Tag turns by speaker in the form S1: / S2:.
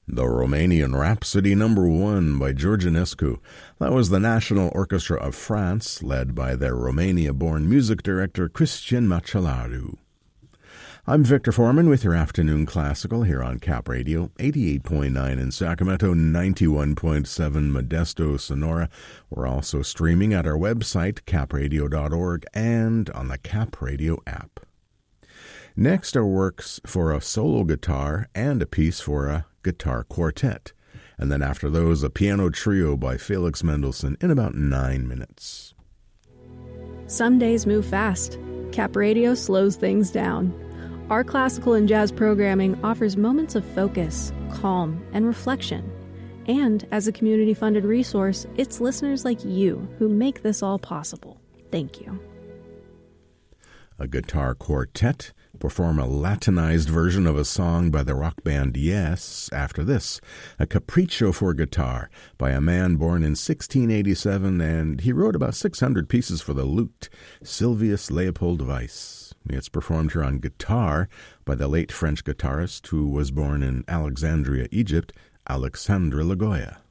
S1: The Romanian Rhapsody No. 1 by Georginescu. That was the National Orchestra of France, led by their Romania-born music director Cristian Macelaru. I'm Victor Foreman with your Afternoon Classical here on Cap Radio, 88.9 in Sacramento, 91.7 Modesto, Sonora. We're also streaming at our website, capradio.org, and on the Cap Radio app. Next are works for a solo guitar and a piece for a guitar quartet. And then after those, a piano trio by Felix Mendelssohn in about 9 minutes.
S2: Some days move fast. Cap Radio slows things down. Our classical and jazz programming offers moments of focus, calm, and reflection. And as a community-funded resource, it's listeners like you who make this all possible. Thank you.
S1: A guitar quartet perform a Latinized version of a song by the rock band Yes. After this, a capriccio for guitar by a man born in 1687, and he wrote about 600 pieces for the lute, Silvius Leopold Weiss. It's performed here on guitar by the late French guitarist who was born in Alexandria, Egypt, Alexandre Lagoya.